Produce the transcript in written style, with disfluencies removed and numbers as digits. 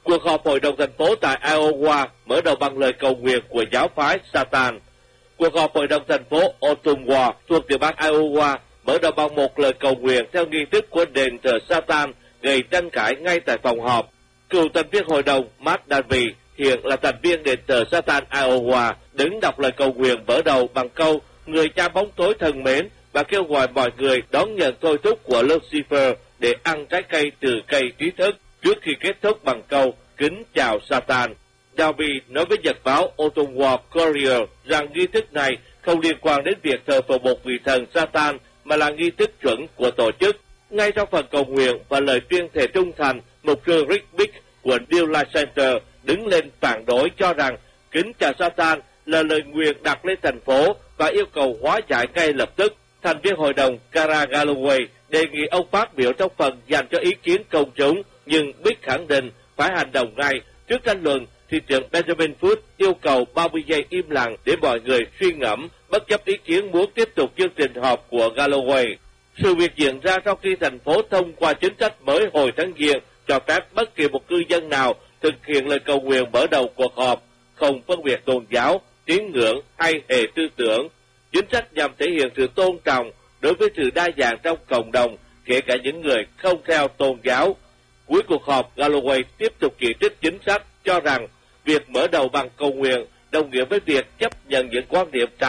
Cuộc họp Hội đồng thành phố tại Iowa mở đầu bằng lời cầu nguyện của giáo phái Satan. Cuộc họp Hội đồng thành phố Ottumwa thuộc tiểu bang Iowa mở đầu bằng một lời cầu nguyện theo nghi thức của đền thờ Satan, gây tranh cãi ngay tại phòng họp. Cựu thành viên hội đồng Matt Davey, hiện là thành viên đền thờ Satan Iowa, đứng đọc lời cầu nguyện mở đầu bằng câu người cha bóng tối thân mến và kêu gọi mọi người đón nhận thôi thúc của Lucifer để ăn trái cây từ cây trí thức, trước khi kết thúc bằng câu kính chào Satan. Davey nói với nhật báo Ottawa Courier rằng nghi thức này không liên quan đến việc thờ phượng một vị thần Satan mà là nghi thức chuẩn của tổ chức. Ngay trong phần cầu nguyện và lời tuyên thệ trung thành, mục sư Rick Big của New Life Center đứng lên phản đối, cho rằng kính chào Satan là lời nguyền đặt lên thành phố và yêu cầu hóa giải ngay lập tức. Thành viên hội đồng Cara Galloway đề nghị ông phát biểu trong phần dành cho ý kiến công chúng, nhưng Big khẳng định phải hành động ngay. Trước tranh luận, thị trưởng Benjamin Foot yêu cầu 30 giây im lặng để mọi người suy ngẫm, bất chấp ý kiến muốn tiếp tục chương trình họp của Galloway. Sự việc diễn ra sau khi thành phố thông qua chính sách mới hồi tháng Giêng cho phép bất kỳ một cư dân nào thực hiện lời cầu nguyện mở đầu cuộc họp, không phân biệt tôn giáo, tín ngưỡng hay hệ tư tưởng. Chính sách nhằm thể hiện sự tôn trọng đối với sự đa dạng trong cộng đồng, kể cả những người không theo tôn giáo. Cuối cuộc họp, Galloway tiếp tục chỉ trích chính sách, cho rằng việc mở đầu bằng cầu nguyện đồng nghĩa với việc chấp nhận những quan điểm trái